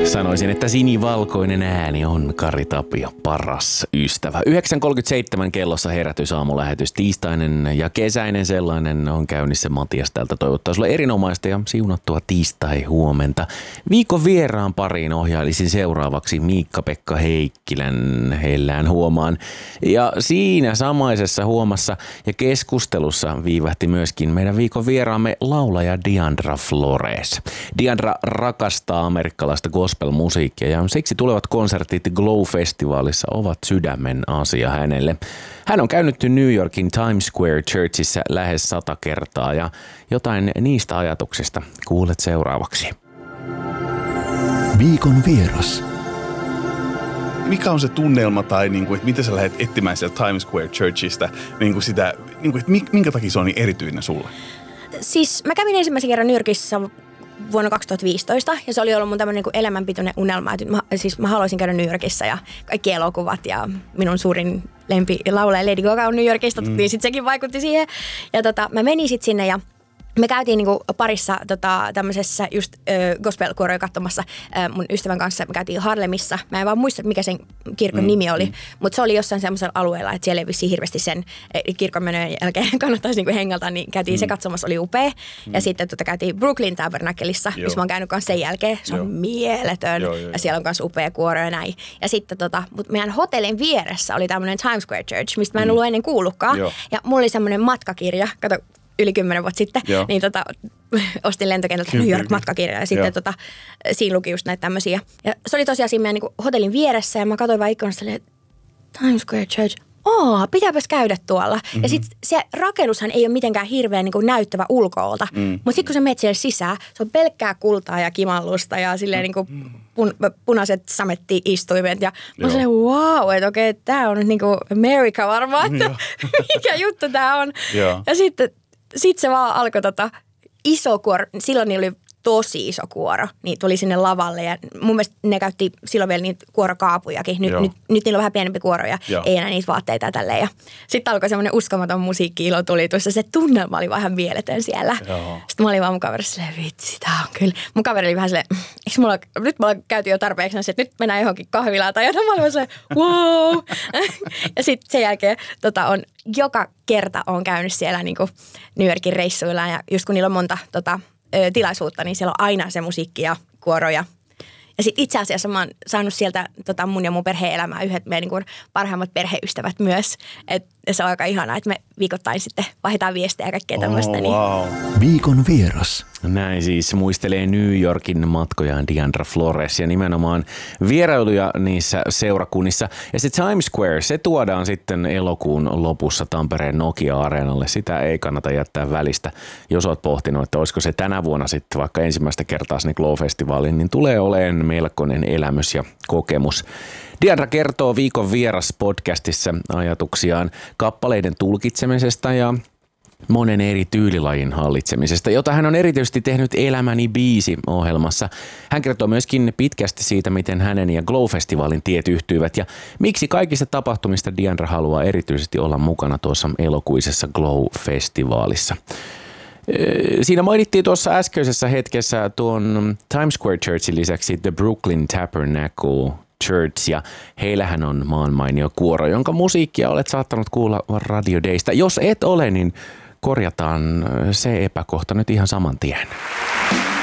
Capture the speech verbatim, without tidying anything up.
Sanoisin, että sinivalkoinen ääni on Kari Tapio paras ystävä. yhdeksän kolmekymmentäseitsemän kellossa herätysaamulähetys, tiistainen ja kesäinen sellainen on käynnissä. Matias täältä toivottaa sulle erinomaista ja siunattua tiistai-huomenta. Viikon vieraan pariin ohjailisin seuraavaksi Miikka-Pekka Heikkilän hellään huomaan. Ja siinä samaisessa huomassa ja keskustelussa viivähti myöskin meidän viikon vieraamme laulaja Diandra Flores. Diandra rakastaa amerikkalaista gospel-musiikkia ja siksi tulevat konsertit Glow-festivaalissa ovat sydämen asia hänelle. Hän on käynyt New Yorkin Times Square Churchissa lähes sata kertaa ja jotain niistä ajatuksista kuulet seuraavaksi. Viikon vieras. Mikä on se tunnelma tai niin kuin, että miten sä lähdet etsimään sieltä Times Square Churchista, niin kuin sitä, niin kuin, että minkä takia se on niin erityinen sulle? Siis mä kävin ensimmäisen kerran New Yorkissa vuonna kaksituhattaviisitoista ja se oli ollut mun tämmöinen niin elämänpitoinen unelma. Että mä, siis mä haluaisin käydä New Yorkissa ja kaikki elokuvat ja minun suurin lempi laulaja Lady Gaga on New Yorkista, mm. niin sitten sekin vaikutti siihen. Ja tota, mä menin sitten sinne ja me käytiin niinku parissa tota, tämmöisessä just ö, gospel-kuoroja katsomassa ö, mun ystävän kanssa. Me käytiin Harlemissa. Mä en vaan muista, mikä sen kirkon mm, nimi oli, mm. mutta se oli jossain semmoisella alueella, että siellä ei vissiin hirveästi sen kirkon menojen jälkeen kannattaisi niinku hengeltä, niin käytiin mm. se katsomassa, oli upea. Mm. Ja sitten tota, käytiin Brooklyn Tabernacleissa, missä mä oon käynyt kanssa sen jälkeen. Se on joo. mieletön joo, joo, ja siellä on kanssa upea kuoro ja näin. Ja sitten tota, mut meidän hotellin vieressä oli tämmöinen Times Square Church, mistä mä en mm. ollut ennen kuullutkaan. Joo. Ja mulla oli semmoinen matkakirja, kato, yli kymmenen vuotta sitten, Joo. niin tota, ostin lentokentältä New York-matkakirjaa ja sitten tota, siinä luki just näitä tämmöisiä. Ja se oli tosiaan siinä meidän niin hotellin vieressä ja mä katsoin vaan ikkunasta, että Times Square Church, oo, pitääpäs käydä tuolla. Mm-hmm. Ja sitten se rakennushan ei ole mitenkään hirveän niin kuin näyttävä ulkoolta, mm-hmm. mutta sitten kun sä menet siellä sisään, se on pelkkää kultaa ja kimallusta ja silleen niin kuin pun- punaiset sametti-istuimet. Ja mä olin wow, että okei, okay, tää on nyt niin kuin America varmaan, että mikä juttu tää on. Joo. Ja sitten Sitten se vaan alkoi tota iso kuoro, silloin niillä oli tosi iso kuoro, niin tuli sinne lavalle ja mun mielestä ne käytti silloin vielä niitä kuorokaapujakin. Nyt, nyt, nyt niillä on vähän pienempi kuoro ja Joo. ei enää niitä vaatteita tälleen. Ja sitten alkoi semmoinen uskomaton musiikki-ilo tuli tuossa. Se tunnelma oli vähän mieletön siellä. Joo. Sitten mä olin vaan mun kaverissa silleen, vitsi, tää on kyllä. Mun kaveri oli vähän silleen, eikö mulla, nyt me ollaan käyty jo tarpeeksi, että nyt mennään johonkin kahvilaan tai jotain. Mä olin vaan silleen, wow. Ja sitten sen jälkeen tota, on joka kerta on käynyt siellä niin kuin New Yorkin reissuilla ja just kun niillä on monta tota, tilaisuutta, niin siellä on aina se musiikki ja kuoro. Ja, ja sitten itse asiassa mä oon saanut sieltä tota mun ja mun perheen elämää yhdet meidän niin kuin parhaimmat perheystävät myös. Et se on aika ihanaa, että me viikoittain sitten vaihdetaan viestejä ja kaikkea tämmöistä. Oh, wow. niin. Viikon vieras. Näin siis muistelee New Yorkin matkojaan Diandra Flores ja nimenomaan vierailuja niissä seurakunnissa. Ja se Times Square, se tuodaan sitten elokuun lopussa Tampereen Nokia-areenalle. Sitä ei kannata jättää välistä. Jos oot pohtinut, että olisiko se tänä vuonna sitten vaikka ensimmäistä kertaa sinne Glow-festivaalin, niin tulee olemaan melkoinen elämys ja kokemus. Diandra kertoo Viikon vieras podcastissa ajatuksiaan kappaleiden tulkitsemisesta ja monen eri tyylilajin hallitsemisesta, jota hän on erityisesti tehnyt Elämäni biisi -ohjelmassa. Hän kertoo myöskin pitkästi siitä, miten hänen ja Glow-festivaalin tiet yhtyivät ja miksi kaikista tapahtumista Diandra haluaa erityisesti olla mukana tuossa elokuisessa Glow-festivaalissa. Siinä mainittiin tuossa äskeisessä hetkessä tuon Times Square Churchin lisäksi The Brooklyn Tabernacle Church ja heillähän on maanmainio kuoro, jonka musiikkia olet saattanut kuulla Radio Daysta. Jos et ole, niin korjataan se epäkohta nyt ihan saman tien.